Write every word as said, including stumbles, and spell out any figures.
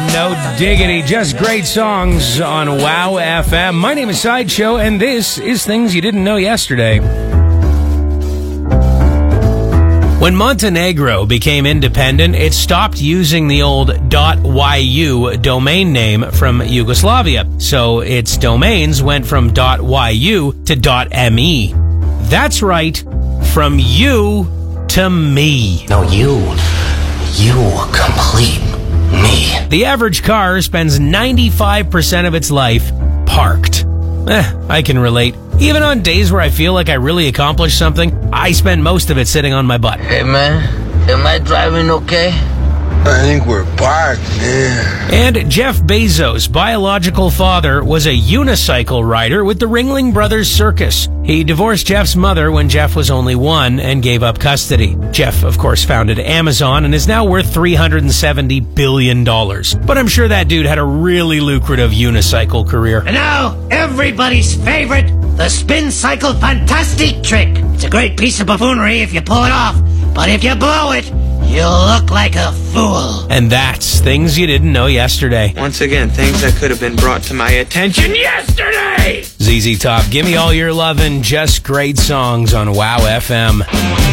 No diggity, just great songs on Wow F M. My name is Sideshow, and this is Things You Didn't Know Yesterday. When Montenegro became independent, it stopped using the old .yu domain name from Yugoslavia, so its domains went from .yu to .me. That's right, from you to me. No, you, you complete me. The average car spends ninety-five percent of its life parked. Eh, I can relate. Even on days where I feel like I really accomplished something, I spend most of it sitting on my butt. Hey man, am I driving okay? I think we're parked, man. And Jeff Bezos' biological father was a unicycle rider with the Ringling Brothers Circus. He divorced Jeff's mother when Jeff was only one and gave up custody. Jeff, of course, founded Amazon and is now worth three hundred seventy billion dollars. But I'm sure that dude had a really lucrative unicycle career. And now, everybody's favorite, the spin cycle fantastic trick. It's a great piece of buffoonery if you pull it off, but if you blow it, you'll look like a fool. And that's Things You Didn't Know Yesterday. Once again, things that could have been brought to my attention yesterday! Z Z Top, give me all your lovin', just great songs on Wow F M.